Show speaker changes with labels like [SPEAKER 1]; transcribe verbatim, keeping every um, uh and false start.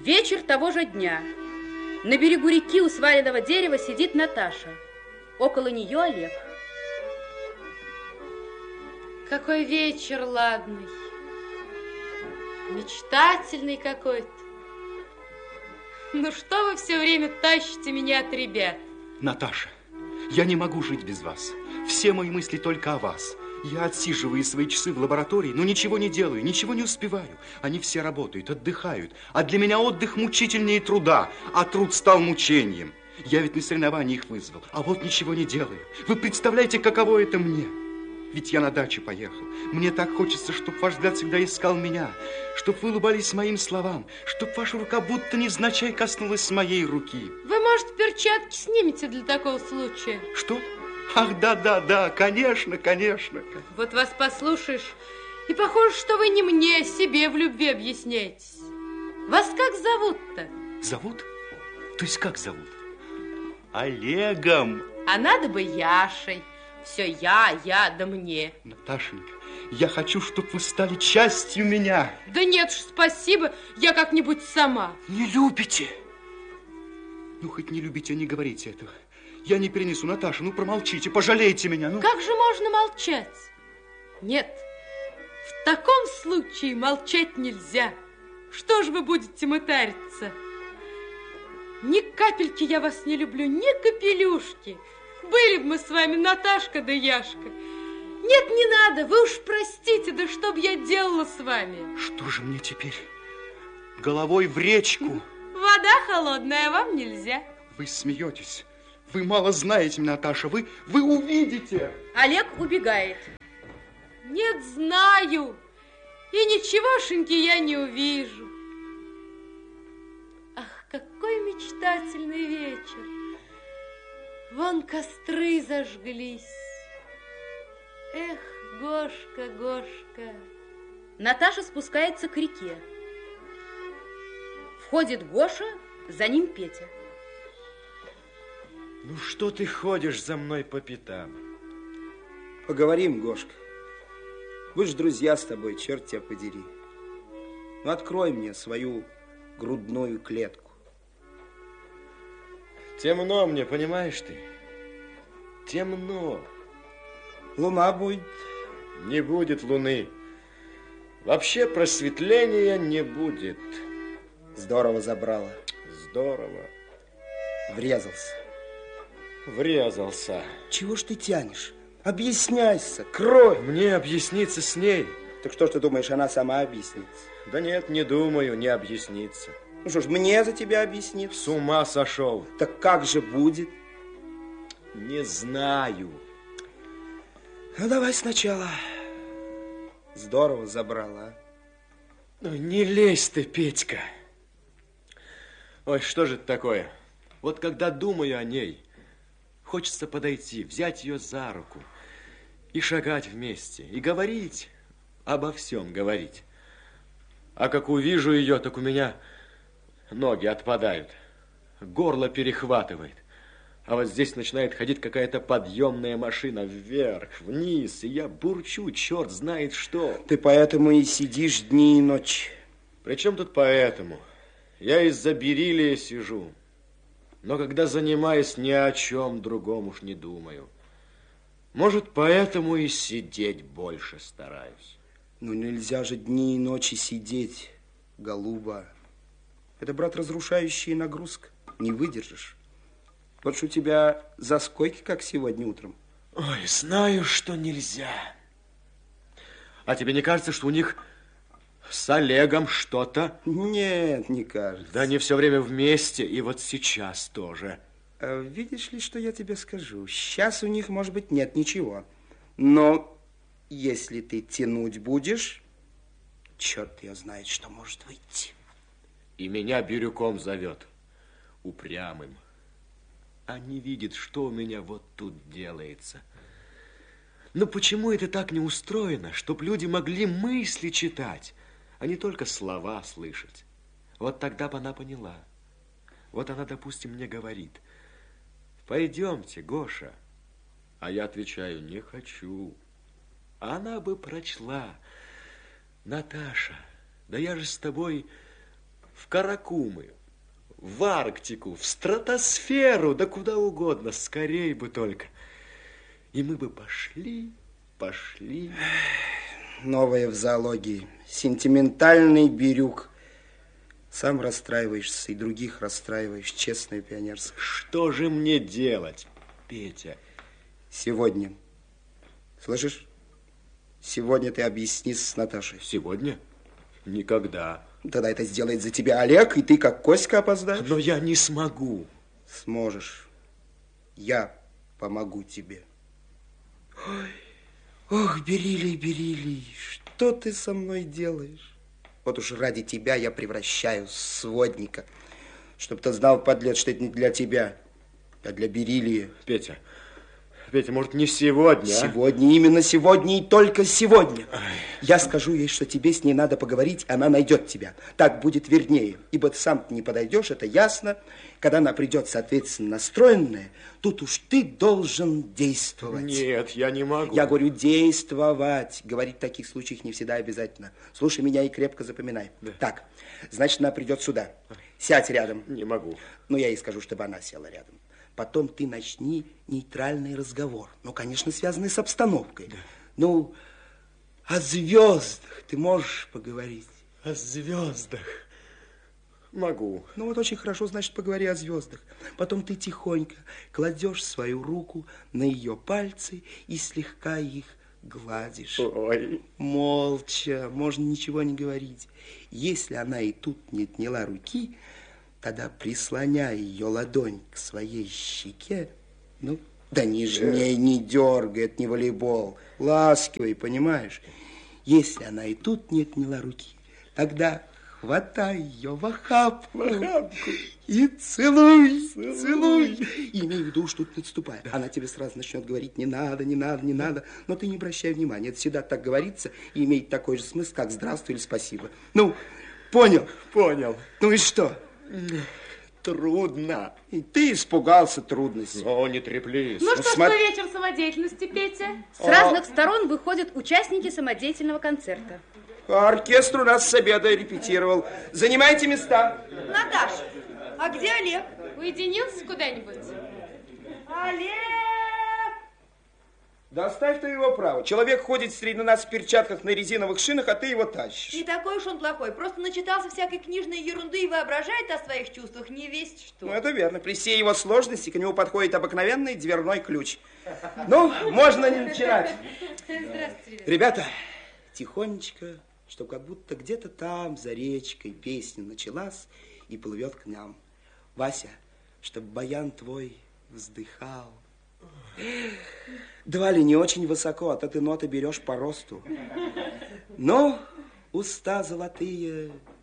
[SPEAKER 1] Вечер того же дня. На берегу реки у сваленного дерева сидит Наташа. Около нее Олег.
[SPEAKER 2] Какой вечер ладный, мечтательный какой-то. Ну что вы все время тащите меня от ребят?
[SPEAKER 3] Наташа, я не могу жить без вас. Все мои мысли только о вас. Я отсиживаю свои часы в лаборатории, но ничего не делаю, ничего не успеваю. Они все работают, отдыхают. А для меня отдых мучительнее труда, а труд стал мучением. Я ведь на соревнования их вызвал, а вот ничего не делаю. Вы представляете, каково это мне? Ведь я на дачу поехал. Мне так хочется, чтобы ваш взгляд всегда искал меня, чтобы вы улыбались моим словам, чтобы ваша рука будто невзначай коснулась моей руки.
[SPEAKER 2] Вы, может, перчатки снимете для такого случая?
[SPEAKER 3] Что? Ах, да-да-да, конечно, конечно.
[SPEAKER 2] Вот вас послушаешь, и похоже, что вы не мне, а себе в любви объясняетесь. Вас как зовут-то?
[SPEAKER 3] Зовут? То есть как зовут? Олегом.
[SPEAKER 2] А надо бы Яшей. Все я, я, да мне.
[SPEAKER 3] Наташенька, я хочу, чтобы вы стали частью меня.
[SPEAKER 2] Да нет уж, спасибо, я как-нибудь сама.
[SPEAKER 3] Не любите? Ну, хоть не любите, не говорите этого. Я не перенесу, Наташа, ну промолчите, пожалейте меня. Ну.
[SPEAKER 2] Как же можно молчать? Нет, в таком случае молчать нельзя. Что ж вы будете мытариться? Ни капельки я вас не люблю, ни капелюшки. Были бы мы с вами, Наташка да Яшка. Нет, не надо, вы уж простите, да что б я делала с вами?
[SPEAKER 3] Что же мне теперь? Головой в речку?
[SPEAKER 2] Вода холодная, а вам нельзя.
[SPEAKER 3] Вы смеетесь. Вы мало знаете, Наташа, вы, вы увидите.
[SPEAKER 1] Олег убегает.
[SPEAKER 2] Нет, знаю. И ничегошеньки я не увижу. Ах, какой мечтательный вечер. Вон костры зажглись. Эх, Гошка, Гошка.
[SPEAKER 1] Наташа спускается к реке. Входит Гоша, за ним Петя.
[SPEAKER 4] Ну что ты ходишь за мной по пятам?
[SPEAKER 5] Поговорим, Гошка. Вы же друзья с тобой, черт тебя подери. Ну, открой мне свою грудную клетку.
[SPEAKER 4] Темно мне, понимаешь ты? Темно.
[SPEAKER 5] Луна будет.
[SPEAKER 4] Не будет луны. Вообще просветления не будет.
[SPEAKER 5] Здорово забрала.
[SPEAKER 4] Здорово.
[SPEAKER 5] Врезался.
[SPEAKER 4] Врезался.
[SPEAKER 5] Чего ж ты тянешь? Объясняйся, кровь.
[SPEAKER 4] Мне объясниться с ней?
[SPEAKER 5] Так что ж ты думаешь, она сама объяснится?
[SPEAKER 4] Да нет, не думаю, не объяснится.
[SPEAKER 5] Ну что ж, мне за тебя объясниться?
[SPEAKER 4] С ума сошел.
[SPEAKER 5] Так как же будет?
[SPEAKER 4] Не знаю.
[SPEAKER 5] Ну, давай сначала. Здорово забрала, а?
[SPEAKER 4] Ну, не лезь ты, Петька. Ой, что же это такое? Вот когда думаю о ней, хочется подойти, взять ее за руку и шагать вместе, и говорить, обо всем говорить. А как увижу ее, так у меня ноги отпадают, горло перехватывает. А вот здесь начинает ходить какая-то подъемная машина вверх, вниз, и я бурчу, черт знает что.
[SPEAKER 5] Ты поэтому и сидишь дни и ночи.
[SPEAKER 4] При чем тут поэтому? Я из-за бериллия сижу. Но когда занимаюсь, ни о чем другом уж не думаю. Может, поэтому и сидеть больше стараюсь.
[SPEAKER 5] Ну, нельзя же дни и ночи сидеть, голуба. Это, брат, разрушающая нагрузка. Не выдержишь. Вот что у тебя заскойки, как сегодня утром.
[SPEAKER 4] Ой, знаю, что нельзя. А тебе не кажется, что у них с Олегом что-то?
[SPEAKER 5] Нет, не кажется.
[SPEAKER 4] Да они все время вместе, и вот сейчас тоже.
[SPEAKER 5] А видишь ли, что я тебе скажу? Сейчас у них, может быть, нет ничего. Но если ты тянуть будешь, черт ее знает, что может выйти.
[SPEAKER 4] И меня Бирюком зовет, упрямым. А не видит, что у меня вот тут делается. Но почему это так не устроено, чтоб люди могли мысли читать, а не только слова слышать? Вот тогда бы она поняла. Вот она, допустим, мне говорит: пойдемте, Гоша. А я отвечаю: не хочу. А она бы прочла: Наташа, да я же с тобой в Каракумы, в Арктику, в стратосферу, да куда угодно, скорей бы только. И мы бы пошли, пошли.
[SPEAKER 5] Новое в зоологии. Сентиментальный бирюк. Сам расстраиваешься и других расстраиваешь. Честное пионерское.
[SPEAKER 4] Что же мне делать, Петя?
[SPEAKER 5] Сегодня. Слышишь? Сегодня ты объяснись с Наташей.
[SPEAKER 4] Сегодня? Никогда.
[SPEAKER 5] Тогда это сделает за тебя Олег, и ты как Коська опоздаешь.
[SPEAKER 4] Но я не смогу.
[SPEAKER 5] Сможешь. Я помогу тебе. Ой, ох, Берилий, Берилий, что ты со мной делаешь? Вот уж ради тебя я превращаюсь в сводника. Чтоб ты знал, подлец, что это не для тебя, а для Берилия.
[SPEAKER 4] Петя, Петя, может, не сегодня?
[SPEAKER 5] Сегодня, а? Именно сегодня и только сегодня. Ай. Я скажу ей, что тебе с ней надо поговорить, она найдет тебя. Так будет вернее, ибо ты сам не подойдешь, это ясно. Когда она придет, соответственно, настроенная, тут уж ты должен действовать.
[SPEAKER 4] Нет, я не могу.
[SPEAKER 5] Я говорю, действовать. Говорить в таких случаях не всегда обязательно. Слушай меня и крепко запоминай. Да. Так, значит, она придет сюда. Сядь рядом.
[SPEAKER 4] Не могу.
[SPEAKER 5] Ну, я ей скажу, чтобы она села рядом. Потом ты начни нейтральный разговор. Ну, конечно, связанный с обстановкой. Да. Ну, о звездах ты можешь поговорить?
[SPEAKER 4] О звездах? Могу.
[SPEAKER 5] Ну, вот очень хорошо, значит, поговори о звездах. Потом ты тихонько кладешь свою руку на ее пальцы и слегка их гладишь.
[SPEAKER 4] Ой.
[SPEAKER 5] Молча, можно ничего не говорить. Если она и тут не отняла руки, тогда прислоняй ее ладонь к своей щеке. Ну, да нежней, не дергай, это не волейбол. Ласкивай, понимаешь? Если она и тут не отняла руки, тогда хватай ее в охапку, в охапку. И целуй, целуй, целуй. И имей в виду, что тут не отступай. Да. Она тебе сразу начнет говорить, не надо, не надо, не да. надо. Но ты не обращай внимания, это всегда так говорится и имеет такой же смысл, как здравствуй или спасибо. Ну, понял?
[SPEAKER 4] Понял.
[SPEAKER 5] Ну и что?
[SPEAKER 4] Трудно.
[SPEAKER 5] И ты испугался трудностей.
[SPEAKER 4] О, не треплись.
[SPEAKER 2] Ну, ну что
[SPEAKER 5] смо...
[SPEAKER 2] ж, вечер самодеятельности, Петя?
[SPEAKER 1] С а... разных сторон выходят участники самодеятельного концерта.
[SPEAKER 5] Оркестр у нас с обеда репетировал. Занимайте места.
[SPEAKER 6] Наташа, а где Олег?
[SPEAKER 2] Уединился куда-нибудь?
[SPEAKER 6] Олег!
[SPEAKER 5] Да оставь ты его право. Человек ходит среди нас в перчатках на резиновых шинах, а ты его тащишь.
[SPEAKER 6] Не такой уж он плохой. Просто начитался всякой книжной ерунды и воображает о своих чувствах не весть что.
[SPEAKER 5] Ну, это верно. При всей его сложности к нему подходит обыкновенный дверной ключ. Ну, можно не начинать.
[SPEAKER 2] Здравствуйте,
[SPEAKER 5] ребята. Тихонечко, чтобы как будто где-то там, за речкой, песня началась и плывет к нам. Вася, чтобы баян твой вздыхал. Два ли не очень высоко, а то ты ноты берешь по росту. Но уста золотые